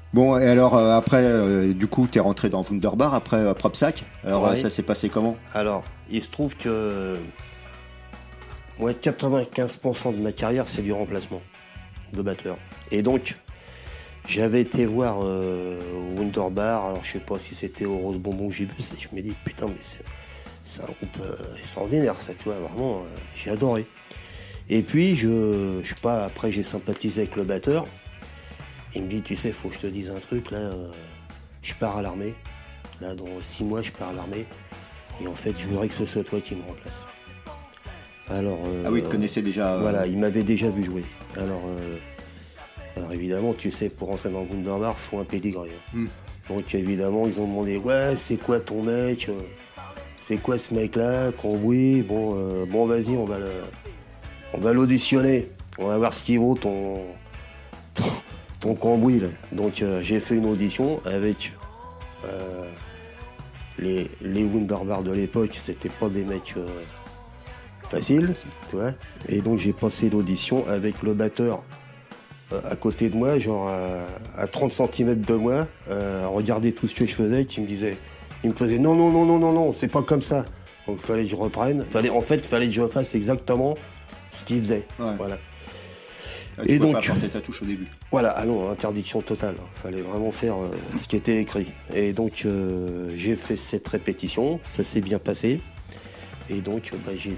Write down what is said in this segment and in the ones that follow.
Bon, et alors après, du coup, t'es rentré dans Wunderbar après Propsac. Alors Ouais. ça s'est passé comment? Alors, il se trouve que moi, 95% de ma carrière, c'est du remplacement de batteur. Et donc, j'avais été voir Wunderbar, alors je sais pas si c'était au Rose Bonbon que j'ai vu, et je me dis, putain, mais c'est un groupe extraordinaire, ça, tu vois, vraiment, j'ai adoré. Et puis, je sais pas, après, j'ai sympathisé avec le batteur. Il me dit, tu sais, faut que je te dise un truc, là, je pars à l'armée. Là, dans 6 mois, je pars à l'armée. Et en fait, je voudrais que ce soit toi qui me remplace. Alors, Ah oui, tu connaissais déjà. voilà, il m'avait déjà vu jouer. Alors évidemment, tu sais, pour rentrer dans le Wunderbar, faut un pédigré. Donc évidemment, ils ont demandé, ouais, c'est quoi ton mec c'est quoi ce mec-là Cambouis, bon, vas-y, on va l'auditionner. On va voir ce qu'il vaut ton Cambouis, là. Donc j'ai fait une audition avec les Wunderbar de l'époque. C'était pas des mecs faciles, tu vois. Et donc j'ai passé l'audition avec le batteur à côté de moi, genre à 30 cm de moi, à regarder tout ce que je faisais, il me faisait non, c'est pas comme ça. Donc fallait que je reprenne, fallait que je fasse exactement ce qu'il faisait. Ouais. Voilà. Ah, tu Et pouvais donc, pas porter ta touche au début. voilà, ah non, interdiction totale. Fallait vraiment faire ce qui était écrit. Et donc j'ai fait cette répétition, ça s'est bien passé. Et donc j'ai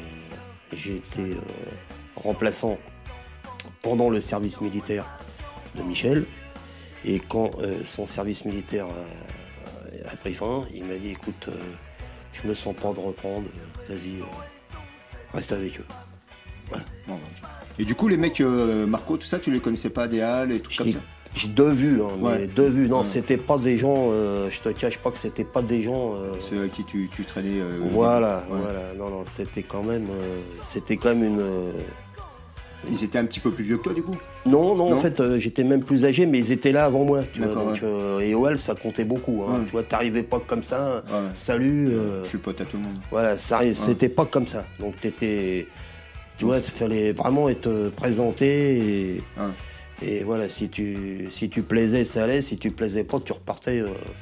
été remplaçant pendant le service militaire de Michel. Et quand son service militaire a pris fin, il m'a dit, écoute, je me sens pas de reprendre, vas-y, reste avec eux. Voilà. Bon, ouais. Et du coup, les mecs, Marco, tout ça, tu les connaissais pas, des halles et tout comme ça? J'ai deux vues, hein, Ouais. mais deux vues. Non, Ouais. C'était pas des gens, je te cache pas que c'était pas des gens. Ceux avec qui tu traînais. Voilà, ouais. voilà. Non, c'était quand même une. Ils étaient un petit peu plus vieux que toi, du coup? Non, en Non fait, j'étais même plus âgé, mais ils étaient là avant moi. Tu vois, D'accord, donc, et OL, ça comptait beaucoup. Hein, Ouais. Tu vois, t'arrivais pas comme ça. Ouais. Salut. Je suis pote à tout le monde. Voilà, c'était pas comme ça. Donc t'étais, tu vois, il fallait vraiment être présenté et voilà, si tu plaisais, ça allait. Si tu plaisais pas, tu repartais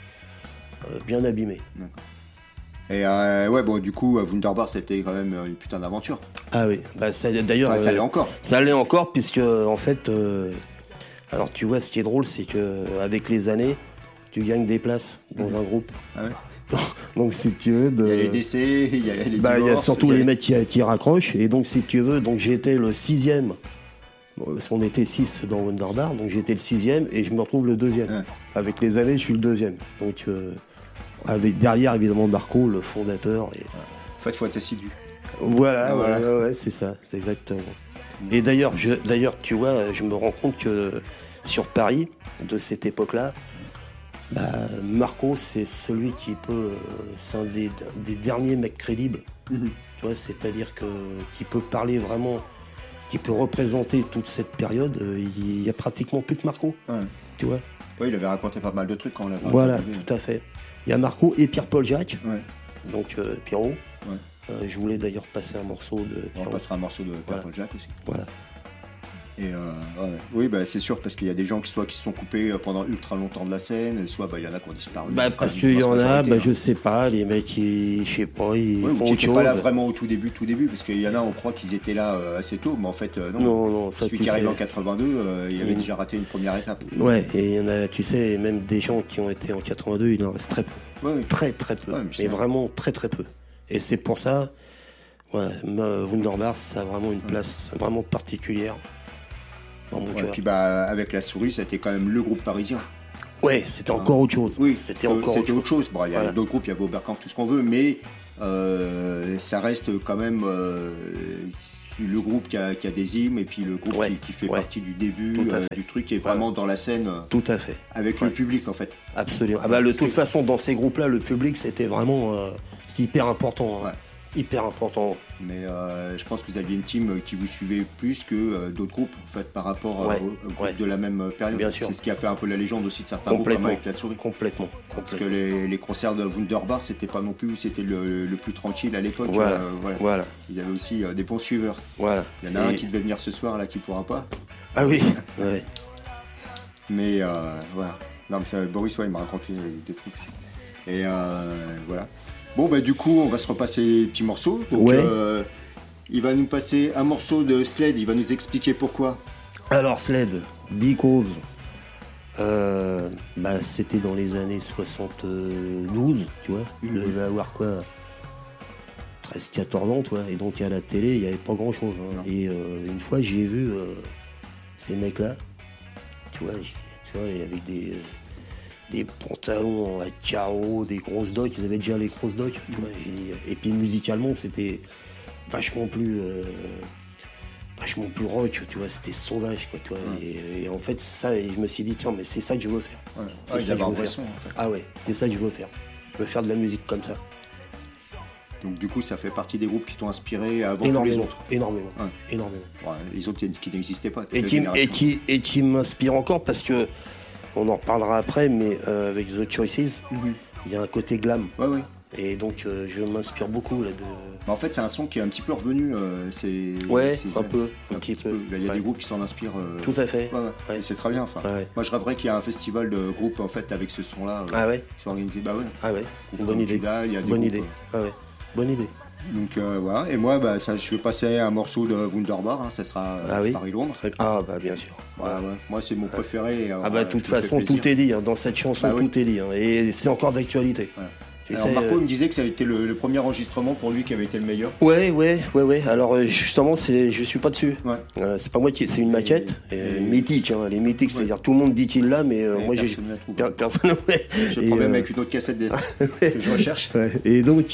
bien abîmé. D'accord. Et ouais, bon, du coup, Wunderbar, c'était quand même une putain d'aventure. Ah oui, bah d'ailleurs, Enfin, ça allait encore. ça allait encore puisque en fait, alors tu vois, ce qui est drôle, c'est que avec les années, tu gagnes des places dans un groupe. Ah ouais. Donc si tu veux, Il y a les décès, il y a les il y a divorces, surtout il y a les mecs qui raccrochent. Et donc, si tu veux, donc j'étais le 6e. Bon, parce qu'on était 6 dans Wunderbar, donc j'étais le 6e et je me retrouve le 2e. Ouais. Avec les années, je suis le 2e. Donc, avec derrière, évidemment, Marco, le fondateur. Et... En fait, faut être assidu. Voilà, Ah, voilà. ouais, c'est ça, c'est exactement. Et d'ailleurs, tu vois, je me rends compte que sur Paris, de cette époque-là, Marco, c'est celui qui peut, c'est un des derniers mecs crédibles. Mhm. Tu vois, c'est-à-dire qui peut parler vraiment, qui peut représenter toute cette période. Il y a pratiquement plus que Marco. Ouais. Tu vois. Ouais, il avait raconté pas mal de trucs quand on l'a Voilà, interviewé. tout à fait. Il y a Marco et Pierre-Paul Jacques. Ouais. Donc Pierrot. Ouais. Je voulais d'ailleurs passer un morceau de On Pierrot. passera un morceau de Voilà. Paul Jack aussi. Voilà. Et ouais. Oui, bah, c'est sûr, parce qu'il y a des gens qui se sont coupés pendant ultra longtemps de la scène, soit il y en a qui ont disparu. Parce qu'il y en a, je sais pas, les mecs, je sais pas, ils Ouais, font qui autre n'étaient pas là chose. vraiment au tout début, parce qu'il y en a, on croit qu'ils étaient là assez tôt, mais en fait, non. Non, ça Celui tu qui arrive sais. en 82, il avait déjà raté une première étape. Ouais, et il y en a, tu sais, même des gens qui ont été en 82, il en reste très peu. Ouais. Très peu. Ouais, mais mais c'est vraiment très peu. Et c'est pour ça, voilà, Wunderbar, ça a vraiment une place vraiment particulière dans mon Ouais, cœur. puis avec la souris, c'était quand même le groupe parisien. Ouais, c'était encore autre chose. Oui, c'était encore autre chose. Bon, il y a Voilà. d'autres groupes, il y a Oberkampf, tout ce qu'on veut, mais ça reste quand même le groupe qui a des hymnes et puis le groupe Ouais, qui fait ouais. partie du début Tout à fait. du truc qui est vraiment dans la scène Tout à fait. avec le public en fait. Absolument. De toute façon, dans ces groupes-là, le public, c'était vraiment c'est hyper important. Hein. Ouais. Hyper important. Mais je pense que vous aviez une team qui vous suivait plus que d'autres groupes en fait par rapport Ouais, aux groupes ouais. de la même période. Bien sûr. C'est ce qui a fait un peu la légende aussi de certains groupes comme avec la souris. Complètement. Parce que les concerts de Wunderbar, c'était pas non plus, c'était le plus tranquille à l'époque. Voilà. Il y avait aussi des bons suiveurs. Voilà. Il y en a un qui devait venir ce soir là qui pourra pas. Ah oui. Ouais. Mais voilà. Non, mais ça, Boris, ouais, il m'a raconté des trucs aussi. Et voilà. Bon, bah, du coup, on va se repasser les petits morceaux. Donc, Ouais. Il va nous passer un morceau de Slade, il va nous expliquer pourquoi. Alors, Slade, Because, c'était dans les années 72, tu vois. Je devais avoir quoi 13-14 ans, tu vois. Et donc, à la télé, il n'y avait pas grand-chose. Hein. Et une fois, j'ai vu ces mecs-là, tu vois, avec des pantalons à carreaux, des grosses docks, ils avaient déjà les grosses docks, tu vois. J'ai dit, et puis musicalement, c'était vachement plus rock, tu vois, c'était sauvage, quoi, tu vois. Et en fait, ça, et je me suis dit, tiens, mais c'est ça que je veux faire. Ouais. C'est ça que je veux faire. En fait. Ah ouais, c'est ça que je veux faire. Je veux faire de la musique comme ça. Donc du coup, ça fait partie des groupes qui t'ont inspiré avant tous les autres. Énormément. Ouais, les autres qui n'existaient pas. Et qui m'inspirent encore parce que, on en reparlera après, mais avec The Choices, il y a un côté glam. Ouais. Et donc, je m'inspire beaucoup là de. Mais en fait, c'est un son qui est un petit peu revenu. Un petit peu. Il y a des groupes qui s'en inspirent. Tout à fait. Ouais. Et c'est très bien. Enfin, moi, je rêverais qu'il y ait un festival de groupes en fait avec ce son-là. Ah ouais. Soit organisé. Bah ouais. Ah ouais. Bonne idée. Il y a des Bonne groupes, idée. Ah ouais. Bonne idée. Donc voilà. Et moi, je vais passer un morceau de Wunderbar. Hein, ça sera Paris-Londres. Ah bah bien sûr. Ouais. Moi, c'est mon préféré. De toute façon, tout est dit. Hein. Dans cette chanson, tout est dit. Hein. Et c'est encore d'actualité. Ouais. Alors Marco me disait que ça avait été le premier enregistrement pour lui qui avait été le meilleur. Ouais. Alors justement, je suis pas dessus. Ouais. C'est pas moi c'est une maquette, mythique. Hein. Elle est mythique, c'est-à-dire tout le monde dit qu'il l'a, mais moi personne. Ouais. J'ai problème avec une autre cassette que je recherche. Ouais. Et donc,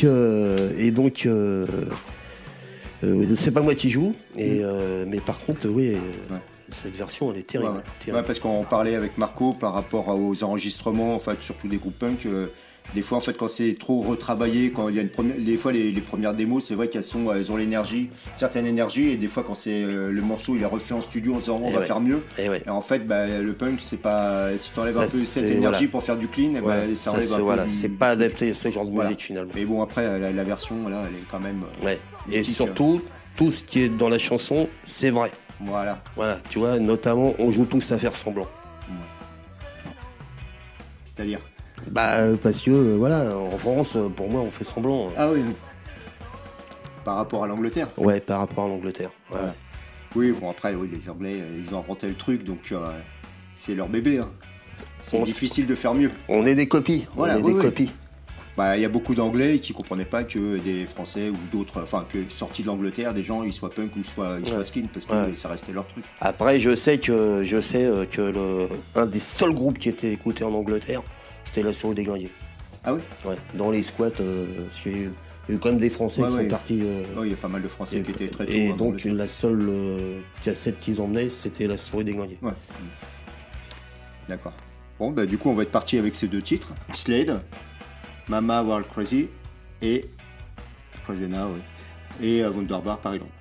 c'est pas moi qui joue. Mais par contre, cette version, elle est terrible. Ouais, parce qu'on parlait avec Marco par rapport aux enregistrements, en fait, surtout des groupes punk. Des fois, en fait, quand c'est trop retravaillé, quand il y a des fois les premières démos, c'est vrai qu'elles ont l'énergie, certaine énergie, et des fois quand c'est le morceau, il est refait en studio en disant on va faire mieux. Et en fait, le punk, c'est pas si t'enlèves un peu cette énergie pour faire du clean, ça enlève un peu. C'est pas adapté à ce genre de musique finalement. Mais bon, après la version là, elle est quand même. Et surtout, tout ce qui est dans la chanson, c'est vrai. Voilà, tu vois, notamment, on joue tous à faire semblant. C'est-à-dire. Parce que, en France, pour moi, on fait semblant. Ah oui. Par rapport à l'Angleterre. Ouais, par rapport à l'Angleterre. Voilà. Oui, bon, après, les Anglais, ils ont inventé le truc, donc c'est leur bébé. Hein. C'est difficile de faire mieux. On est des copies. Copies. Il y a beaucoup d'Anglais qui comprenaient pas que des Français ou d'autres, enfin, que sortis de l'Angleterre, des gens, ils soient punk ou ils soient skin, parce que ça restait leur truc. Après, je sais que un des seuls groupes qui était écouté en Angleterre, c'était la Souris des Glingués. Ah oui? Ouais, dans les squats, parce qu'il y a eu quand même des Français qui sont partis. Oui, il y a pas mal de Français qui étaient très tôt. Et donc, la seule cassette qu'ils emmenaient, c'était la Souris des Glingués. Ouais. D'accord. Bon, du coup, on va être parti avec ces deux titres. Slade, Mama World Crazy et Crazy Now, et Wunderbar Paris-Londres.